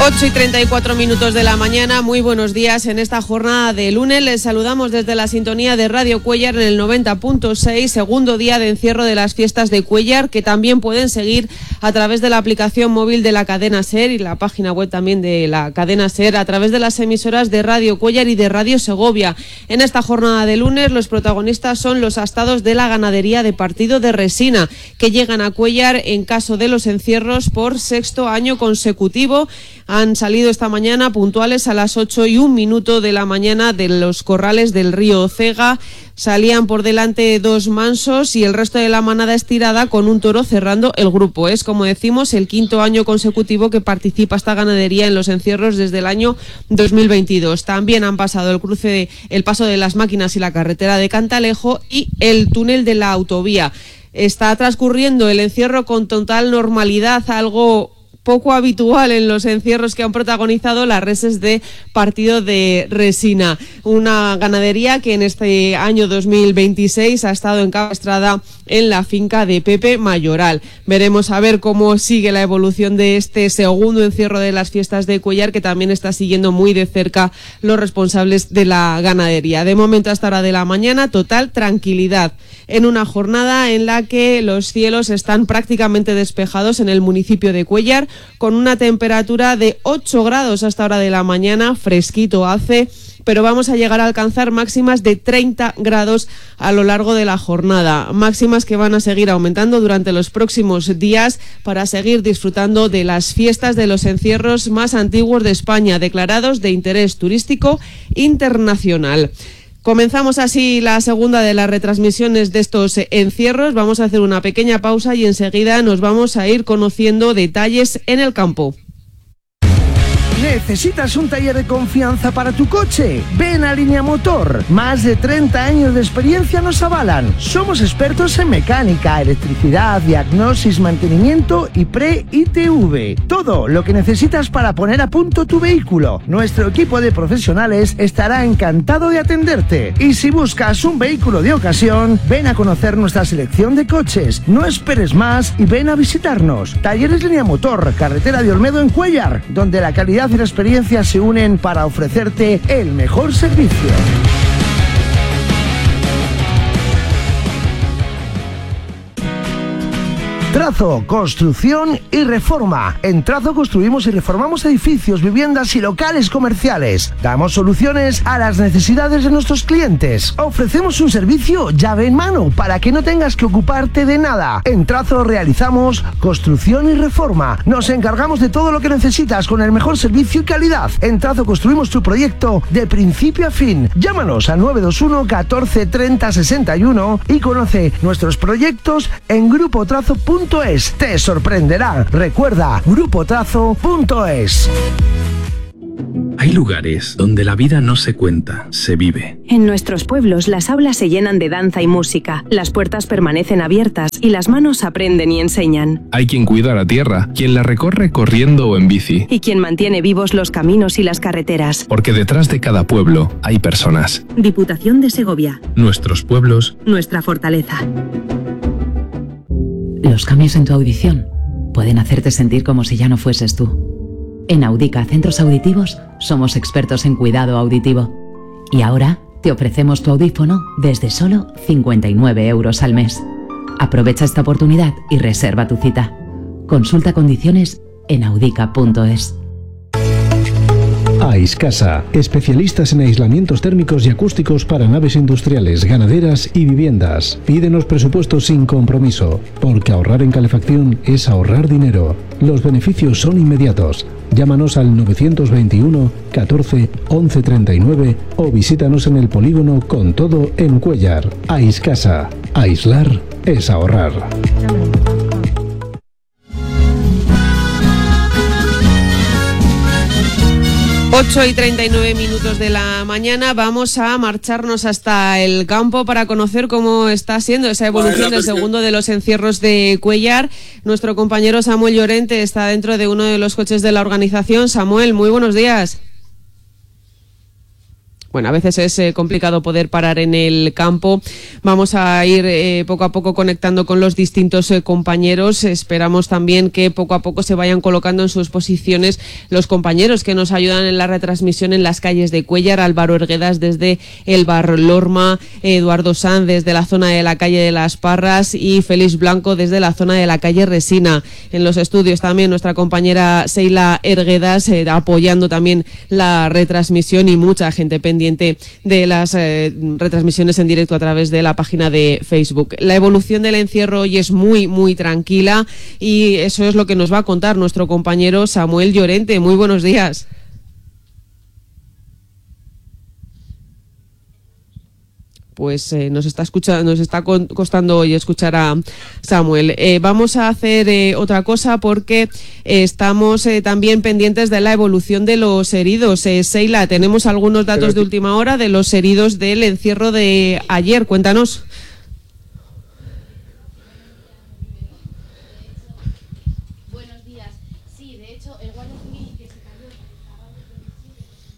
8:34 de la mañana, muy buenos días. En esta jornada de lunes les saludamos desde la sintonía de Radio Cuéllar en el 90.6, segundo día de encierro de las fiestas de Cuéllar, que también pueden seguir a través de la aplicación móvil de la cadena SER y la página web también de la cadena SER, a través de las emisoras de Radio Cuéllar y de Radio Segovia. En esta jornada de lunes los protagonistas son los astados de la ganadería de Partido de Resina, que llegan a Cuéllar en caso de los encierros por sexto año consecutivo. Han salido esta mañana puntuales a las 8:01 de la mañana de los corrales del río Cega. Salían por delante dos mansos y el resto de la manada estirada con un toro cerrando el grupo. Es, como decimos, el quinto año consecutivo que participa esta ganadería en los encierros desde el año 2022. También han pasado el paso de las máquinas y la carretera de Cantalejo y el túnel de la autovía. Está transcurriendo el encierro con total normalidad, algo poco habitual en los encierros que han protagonizado las reses de Partido de Resina, una ganadería que en este año 2026 ha estado encabestrada en la finca de Pepe Mayoral. Veremos a ver cómo sigue la evolución de este segundo encierro de las fiestas de Cuéllar, que también está siguiendo muy de cerca los responsables de la ganadería. De momento, hasta hora de la mañana, total tranquilidad en una jornada en la que los cielos están prácticamente despejados en el municipio de Cuéllar, con una temperatura de 8 grados hasta hora de la mañana, fresquito hace, pero vamos a llegar a alcanzar máximas de 30 grados a lo largo de la jornada, máximas que van a seguir aumentando durante los próximos días para seguir disfrutando de las fiestas de los encierros más antiguos de España, declarados de interés turístico internacional. Comenzamos así la segunda de las retransmisiones de estos encierros. Vamos a hacer una pequeña pausa y enseguida nos vamos a ir conociendo detalles en el campo. ¿Necesitas un taller de confianza para tu coche? Ven a Línea Motor. Más de 30 años de experiencia nos avalan. Somos expertos en mecánica, electricidad, diagnosis, mantenimiento y pre-ITV. Todo lo que necesitas para poner a punto tu vehículo. Nuestro equipo de profesionales estará encantado de atenderte. Y si buscas un vehículo de ocasión, ven a conocer nuestra selección de coches. No esperes más y ven a visitarnos. Talleres Línea Motor, carretera de Olmedo en Cuéllar, donde la calidad y la experiencia se unen para ofrecerte el mejor servicio. Trazo, construcción y reforma. En Trazo construimos y reformamos edificios, viviendas y locales comerciales. Damos soluciones a las necesidades de nuestros clientes. Ofrecemos un servicio llave en mano para que no tengas que ocuparte de nada. En Trazo realizamos construcción y reforma. Nos encargamos de todo lo que necesitas con el mejor servicio y calidad. En Trazo construimos tu proyecto de principio a fin. Llámanos al 921 14 30 61 y conoce nuestros proyectos en grupotrazo.es. Te sorprenderá. Recuerda, grupotrazo.es. Hay lugares donde la vida no se cuenta, se vive. En nuestros pueblos las aulas se llenan de danza y música, las puertas permanecen abiertas y las manos aprenden y enseñan. Hay quien cuida la tierra, quien la recorre corriendo o en bici. Y quien mantiene vivos los caminos y las carreteras. Porque detrás de cada pueblo hay personas. Diputación de Segovia. Nuestros pueblos. Nuestra fortaleza. Los cambios en tu audición pueden hacerte sentir como si ya no fueses tú. En Audica Centros Auditivos somos expertos en cuidado auditivo. Y ahora te ofrecemos tu audífono desde solo 59 € al mes. Aprovecha esta oportunidad y reserva tu cita. Consulta condiciones en audica.es. Aiscasa, especialistas en aislamientos térmicos y acústicos para naves industriales, ganaderas y viviendas. Pídenos presupuestos sin compromiso, porque ahorrar en calefacción es ahorrar dinero. Los beneficios son inmediatos. Llámanos al 921 14 11 39 o visítanos en el polígono Con Todo en Cuéllar. Aiscasa, aislar es ahorrar. 8:39 de la mañana, vamos a marcharnos hasta el campo para conocer cómo está siendo esa evolución del segundo de los encierros de Cuéllar. Nuestro compañero Samuel Llorente está dentro de uno de los coches de la organización. Samuel, muy buenos días. Bueno, a veces es complicado poder parar en el campo. Vamos a ir poco a poco conectando con los distintos compañeros. Esperamos también que poco a poco se vayan colocando en sus posiciones los compañeros que nos ayudan en la retransmisión en las calles de Cuéllar. Álvaro Erguedas desde el bar Lorma, Eduardo Sanz desde la zona de la calle de Las Parras y Félix Blanco desde la zona de la calle Resina. En los estudios también nuestra compañera Seila Erguedas apoyando también la retransmisión y mucha gente pendiente de las retransmisiones en directo a través de la página de Facebook. La evolución del encierro hoy es muy, muy tranquila y eso es lo que nos va a contar nuestro compañero Samuel Llorente. Muy buenos días. Pues nos está costando hoy escuchar a Samuel. Vamos a hacer otra cosa porque estamos también pendientes de la evolución de los heridos. Seila, tenemos algunos datos de última hora de los heridos del encierro de ayer. Cuéntanos. Buenos días. Sí, de hecho, el Guardia Civil